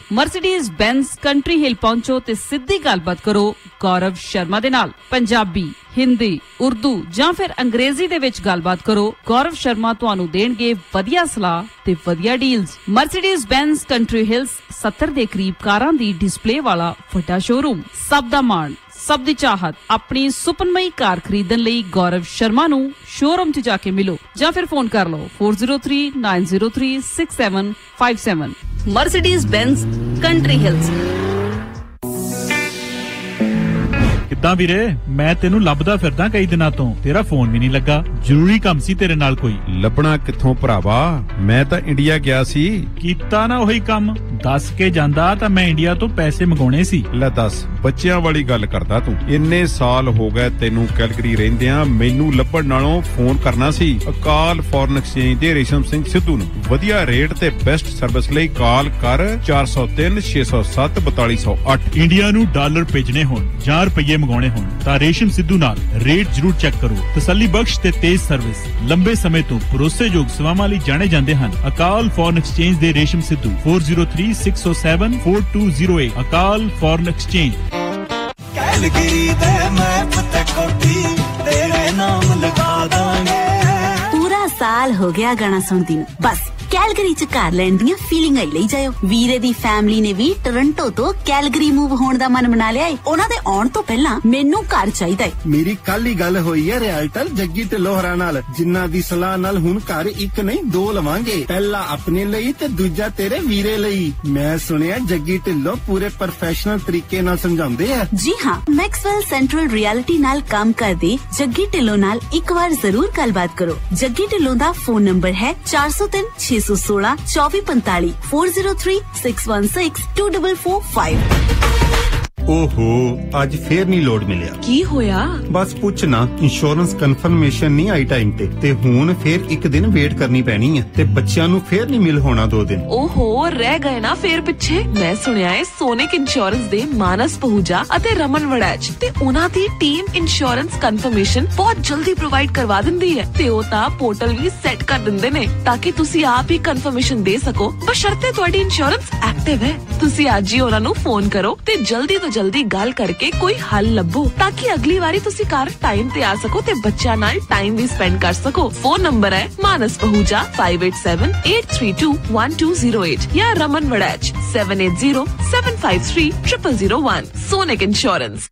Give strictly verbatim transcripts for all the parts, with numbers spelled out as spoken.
Mercedes ਬੈਂਜ਼ country ਹਿੱਲ ਪਹੁੰਚੋ ਤੇ ਸਿੱਧੀ ਗੱਲਬਾਤ ਕਰੋ ਗੌਰਵ ਸ਼ਰਮਾ ਦੇ ਨਾਲ। ਪੰਜਾਬੀ, ਹਿੰਦੀ, ਉਰਦੂ ਜਾਂ ਫਿਰ ਅੰਗਰੇਜ਼ੀ ਦੇ ਵਿੱਚ ਗੱਲਬਾਤ ਕਰੋ। ਗੌਰਵ ਸ਼ਰਮਾ ਤੁਹਾਨੂੰ ਦੇਣਗੇ ਵਧੀਆ ਸਲਾਹ ਤੇ ਵਧੀਆ ਡੀਲਸ। ਮਰਸੀਡੀਜ਼ ਬੈਂਜ਼ ਕੰਟਰੀ ਹਿਲਸ ਸੱਤਰ ਦੇ ਕਰੀਬ ਕਾਰਾਂ ਦੀ ਡਿਸਪਲੇ ਵਾਲਾ ਵੱਡਾ ਸ਼ੋਰੂਮ। ਸਭ ਦਾ ਮਾਣ, ਸਭ ਦੀ ਚਾਹਤ। ਆਪਣੀ ਸੁਪਨਮਈ ਕਾਰ ਖਰੀਦਣ ਲਈ ਗੌਰਵ ਸ਼ਰਮਾ ਨੂੰ ਸ਼ੋਰੂਮ 'ਚ ਜਾ ਕੇ ਮਿਲੋ ਜਾਂ ਫਿਰ ਫੋਨ ਕਰ ਲਓ four zero three nine zero three six seven five seven। Mercedes ਬੈਂਜ਼ country Hills. ਕਿੱਦਾਂ ਵੀਰੇ, ਮੈਂ ਤੈਨੂੰ ਲੱਭਦਾ ਫਿਰਦਾ ਕਈ ਦਿਨਾਂ ਤੋਂ, ਤੇਰਾ ਫੋਨ ਵੀ ਨਹੀਂ ਲੱਗਾ। ਜ਼ਰੂਰੀ ਕੰਮ ਸੀ ਤੇਰੇ ਨਾਲ ਕੋਈ। ਲੱਭਣਾ ਕਿੱਥੋਂ ਭਰਾਵਾ, ਮੈਂ ਤਾਂ ਇੰਡੀਆ ਗਿਆ ਸੀ। ਕੀਤਾ ਨਾ ਉਹੀ ਕੰਮ, ਦੱਸ ਕੇ ਜਾਂਦਾ ਤਾਂ ਮੈਂ ਇੰਡੀਆ ਤੋਂ ਪੈਸੇ ਮੰਗਾਉਣੇ ਸੀ। ਲੈ ਦੱਸ, ਬੱਚਿਆਂ ਵਾਲੀ ਗੱਲ ਕਰਦਾ ਤੂੰ। ਇੰਨੇ ਸਾਲ ਹੋ ਗਏ ਤੈਨੂੰ ਕੈਲਗਰੀ ਰਹਿੰਦਿਆਂ, ਮੈਨੂੰ ਲੱਭਣ ਨਾਲੋਂ ਫੋਨ ਕਰਨਾ ਸੀ ਅਕਾਲ ਫੋਰਨ ਐਕਸਚੇਂਜ ਦੇ ਰੇਸ਼ਮ ਸਿੰਘ ਸਿੱਧੂ ਨੂੰ। ਵਧੀਆ ਰੇਟ ਤੇ ਬੈਸਟ ਸਰਵਿਸ ਲਈ ਕਾਲ ਕਰ ਚਾਰ zero three six zero seven four four zero eight। India ਨੂੰ ਡਾਲਰ ਭੇਜਣੇ ਹੋਣ ਜਾਂ ਰੁਪਈਏ ਮੰਗਾਉਣੇ ਹੋਣ ਤਾਂ ਰੇਸ਼ਮ ਸਿੱਧੂ ਨਾਲ ਰੇਟ ਜ਼ਰੂਰ ਚੈੱਕ ਕਰੋ। ਤਸੱਲੀ ਬਖਸ਼ ਤੇ ਤੇਜ਼ ਸਰਵਿਸ, ਲੰਬੇ ਸਮੇਂ ਤੋਂ ਭਰੋਸੇਯੋਗ ਸੇਵਾਵਾਂ ਲਈ ਜਾਣੇ ਜਾਂਦੇ ਹਨ। ਅਕਾਲ ਫੋਰਨ ਐਕਸਚੇਂਜ ਦੇ ਰੇਸ਼ਮ Sidhu four zero three six zero seven four two zero eight। ਅਕਾਲ ਫੋਰਨ ਐਕਸਚੇਂਜ। ਕੈਲਗਰੀ ਦੇ ਮੈਪ ਤੇ ਕੋਠੀ ਤੇਰੇ ਨਾਮ ਲਗਾ ਦਾਂਗੇ। ਪੂਰਾ ਸਾਲ ਹੋ ਗਿਆ ਗਾਣਾ ਸੁਣਦੀ ਨੂੰ, ਬਸ ਕੈਲਗਰੀ ਚ ਘਰ ਲੈਣ ਦੀਆਂ ਫੀਲਿੰਗਾਂ ਹੀ ਲਈ ਜਾਇਓ। ਵੀਰੇ ਦੀ ਫੈਮਿਲੀ ਨੇ ਵੀ ਟੋਰਾਂਟੋ ਤੋਂ ਕੈਲਗਰੀ ਮੂਵ ਹੋਣ ਦਾ ਮਨ ਬਣਾ ਲਿਆ ਏ। ਉਹਨਾਂ ਦੇ ਆਉਣ ਤੋਂ ਪਹਿਲਾਂ ਮੈਨੂੰ ਘਰ ਚਾਹੀਦਾ ਏ। ਮੇਰੀ ਕੱਲ ਹੀ ਗੱਲ ਹੋਈ ਹੈ ਰਿਐਲਟਰ ਜੱਗੀ ਢਿੱਲੋਂ ਹੋਰਾਂ ਨਾਲ, ਜਿਨ੍ਹਾਂ ਦੀ ਸਲਾਹ ਨਾਲ ਹੁਣ ਘਰ ਇੱਕ ਨਹੀਂ ਦੋ ਲਵਾਂਗੇ। ਪਹਿਲਾ ਆਪਣੇ ਲਈ ਤੇ ਦੂਜਾ ਤੇਰੇ ਵੀਰੇ ਲਈ। ਮੈਂ ਸੁਣਿਆ ਜੱਗੀ ਢਿੱਲੋਂ ਪੂਰੇ ਪ੍ਰੋਫੈਸ਼ਨਲ ਤਰੀਕੇ ਨਾਲ ਸਮਝਾਉਂਦੇ ਆ। ਜੀ ਹਾਂ, ਮੈਕਸਵੈਲ ਸੈਂਟਰਲ ਰਿਐਲਿਟੀ ਨਾਲ ਕੰਮ ਕਰਦੇ ਜੱਗੀ ਢਿੱਲੋਂ ਨਾਲ ਇੱਕ ਵਾਰ ਜ਼ਰੂਰ ਗੱਲਬਾਤ ਕਰੋ। ਜੱਗੀ ਢਿੱਲੋਂ ਦਾ ਫੋਨ ਨੰਬਰ ਹੈ ਚਾਰ zero three ਛੇ ਇੱਕ ਛੇ ਚੌਵੀ ਪੰਤਾਲੀ four zero three six one six two four four five। ਓਹੋ, ਅੱਜ ਫੇਰ ਨਹੀਂ ਲੋਡ ਮਿਲਿਆ। ਕੀ ਹੋਇਆ? ਬਸ ਪੁੱਛ ਨਾ, ਇੰਸ਼ੋਰੈਂਸ ਕਨਫਰਮੇਸ਼ਨ ਨਹੀਂ ਆਈ ਟਾਈਮ ਤੇ ਤੇ ਹੁਣ ਫੇਰ ਇੱਕ ਦਿਨ ਵੇਟ ਕਰਨੀ ਪੈਣੀ ਹੈ ਤੇ ਬੱਚਿਆਂ ਨੂੰ ਫੇਰ ਨਹੀਂ ਮਿਲ ਹੋਣਾ ਦੋ ਦਿਨ। ਓਹੋ, ਰਹਿ ਗਏ ਨਾ ਫੇਰ ਪਿੱਛੇ। ਮੈਂ ਸੁਣਿਆ ਹੈ ਸੋਨਿਕ ਇੰਸ਼ੋਰੈਂਸ ਦੇ ਮਾਨਸ ਪਹੂਜਾ ਅਤੇ ਰਮਨ ਵੜੈਚ ਤੇ ਉਹਨਾਂ ਦੀ ਟੀਮ ਇੰਸ਼ੋਰੈਂਸ ਕਨਫਰਮੇਸ਼ਨ ਬਹੁਤ ਜਲਦੀ ਪ੍ਰੋਵਾਈਡ ਕਰਵਾ ਦਿੰਦੀ ਹੈ ਤੇ ਉਹ ਤਾਂ ਪੋਰਟਲ ਵੀ ਸੈੱਟ ਕਰ ਦਿੰਦੇ ਨੇ ਤਾਂ ਕਿ ਤੁਸੀਂ ਆਪ ਹੀ ਕਨਫਰਮੇਸ਼ਨ ਦੇ ਸਕੋ, ਬਸ਼ਰਤੇ ਤੁਹਾਡੀ ਇੰਸ਼ੋਰੈਂਸ ਐਕਟਿਵ ਹੈ। ਤੁਸੀਂ ਅੱਜ ਹੀ ਉਹਨਾਂ ਨੂੰ ਫੋਨ ਕਰੋ ਤੇ ਜਲਦੀ ਤੋਂ ਜਲਦੀ ਗੱਲ ਕਰਕੇ ਕੋਈ ਹੱਲ ਲੱਭੋ ਤਾਂ ਕਿ ਅਗਲੀ ਵਾਰੀ ਤੁਸੀਂ ਘਰ ਟਾਈਮ ਤੇ ਆ ਸਕੋ ਤੇ ਬੱਚਿਆਂ ਨਾਲ ਟਾਈਮ ਵੀ ਸਪੈਂਡ ਕਰ ਸਕੋ। ਫੋਨ ਨੰਬਰ ਹੈ ਮਾਨਸ ਪਹੂਜਾ five eight seven eight three two one two zero eight ਜਾਂ Raman Waraich seven eight zero seven five three zero zero zero one। Sonic insurance.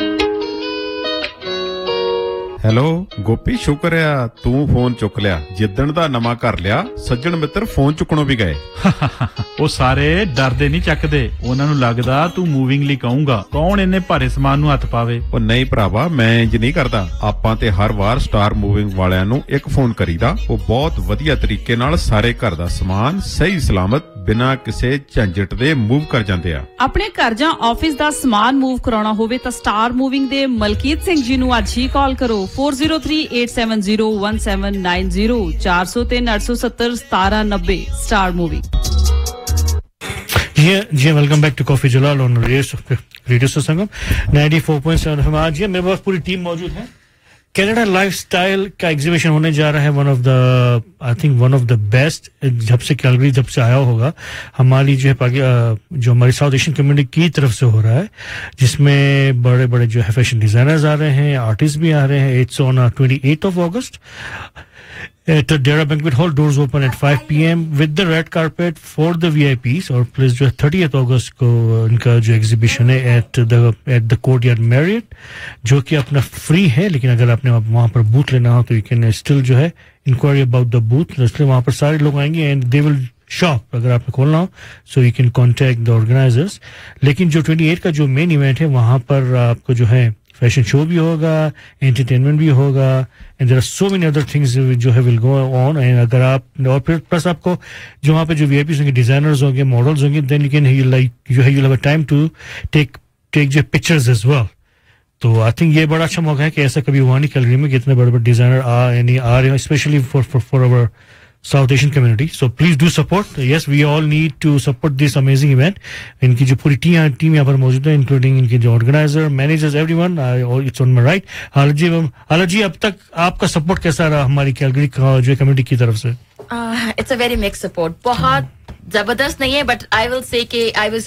Hello Gopi, ਸ਼ੁਕਰ ਆ ਤੂੰ ਫੋਨ ਚੁੱਕ ਲਿਆ। ਜਿੱਦਣ ਦਾ ਨਵਾਂ ਘਰ ਲਿਆ ਸੱਜਣ ਮਿੱਤਰ ਫੋਨ ਚੁੱਕਣੋਂ ਵੀ ਗਏ। ਉਹ ਸਾਰੇ ਡਰਦੇ ਨਹੀਂ ਚੱਕਦੇ, ਉਹਨਾਂ ਨੂੰ ਲੱਗਦਾ ਤੂੰ ਮੂਵਿੰਗ ਲਈ ਕਹੂੰਗਾ। ਕੌਣ ਇੰਨੇ ਭਾਰੇ ਸਮਾਨ ਨੂੰ ਹੱਥ ਪਾਵੇ। ਉਹ ਨਹੀਂ ਭਰਾਵਾ, ਮੈਂ ਇੰਜ ਨਹੀਂ ਕਰਦਾ। ਆਪਾਂ ਤੇ ਹਰ ਵਾਰ ਸਟਾਰ ਮੂਵਿੰਗ ਵਾਲਿਆਂ ਨੂੰ ਇੱਕ ਫੋਨ ਕਰੀਦਾ। ਉਹ ਬਹੁਤ ਵਧੀਆ ਤਰੀਕੇ ਨਾਲ ਸਾਰੇ ਘਰ ਦਾ ਸਮਾਨ ਸਹੀ ਸਲਾਮਤ ਬਿਨਾਂ ਕਿਸੇ ਝੰਜਟ ਦੇ ਮੂਵ ਕਰ ਜਾਂਦੇ ਆ। ਆਪਣੇ ਘਰ ਜਾਂ ਆਫਿਸ ਦਾ ਸਮਾਨ ਮੂਵ ਕਰਾਉਣਾ ਹੋਵੇ ਤਾਂ ਸਟਾਰ ਮੂਵਿੰਗ ਦੇ ਮਲਕੀਤ ਸਿੰਘ ਜੀ ਨੂੰ ਅੱਜ ਹੀ ਕਾਲ ਕਰੋ four zero three eight seven zero one seven nine zero four zero three eight seven zero one seven nine zero Star Movie। Ji ji, welcome back to coffee Jalal on radio Sangam ninety-four point seven F M. आज ये मेरे पास पूरी team मौजूद है। Canada lifestyle का exhibition होने जा रहा है, one of the I think one of the best. जब से कैलगरी जब से आया होगा, हमारी जो है जो हमारी साउथ एशियन कम्युनिटी की तरफ से हो रहा है, जिसमें बड़े बड़े जो है फैशन डिजाइनर्स आ रहे हैं, आर्टिस्ट भी आ रहे हैं। It's on twenty-eighth of August at Dera Banquet Hall. Doors open at five p m with the red carpet for the V I Ps। और प्लस जो है thirtieth August को इनका जो एग्जीबिशन है at the at the Courtyard Marriott, जो कि अपना फ्री है, लेकिन अगर आपने वहाँ पर बूथ लेना हो तो यू कैन स्टिल जो है इंक्वायरी अबाउट द बूथ। इसलिए वहाँ पर सारे लोग आएंगे एंड दे विल शॉप अगर आपने खोलना हो, so you can contact the organisers. लेकिन जो twenty-eighth का जो मेन इवेंट है, वहाँ पर आपको जो है फैशन शो भी होगा, एंटरटेनमेंट भी होगा, and there are so many other things जो है विल गो ऑन। एंड अगर आप और फिर प्लस आपको जो वहाँ पे जो वीआईपीज होंगे, डिजाइनर्स होंगे, मॉडल्स होंगे, then you can you like you have you have a time to take take जो पिक्चर्स एज वेल। तो आई थिंक ये बड़ा अच्छा मौका है कि ऐसा कभी हुआ नहीं कैलगरी में कि इतने बड़े बड़े डिजाइनर आ यानी आ रहे हैं, specially for for for our South Asian community. So please do support. Yes, we all need to support this amazing event. इनकी जो पूरी टीम टीम यहाँ पर मौजूद है, including इनके जो organizer, managers, everyone. Uh, it's on my right. हालाजी हालाजी अब तक आपका support कैसा रहा हमारी कैलगरी जो community की तरफ से? Uh, it's a very mixed support. बहुत जबरदस्त नहीं है, but I will say कि I was